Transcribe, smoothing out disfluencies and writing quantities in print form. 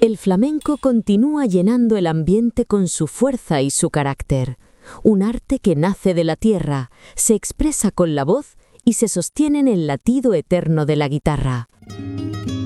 El flamenco continúa llenando el ambiente con su fuerza y su carácter. Un arte que nace de la tierra, se expresa con la voz y se sostiene en el latido eterno de la guitarra.